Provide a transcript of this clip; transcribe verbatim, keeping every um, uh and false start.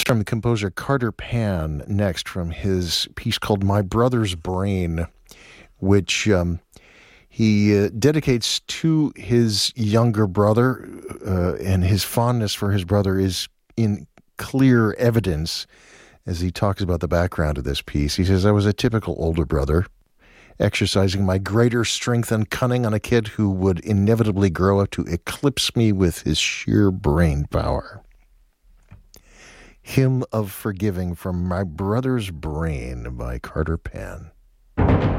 from the composer Carter Pan next from his piece called My Brother's Brain, which um, he uh, dedicates to his younger brother, uh, and his fondness for his brother is in clear evidence as he talks about the background of this piece. He says, I was a typical older brother, exercising my greater strength and cunning on a kid who would inevitably grow up to eclipse me with his sheer brain power. Hymn of Forgiving from My Brother's Brain by Carter Pan.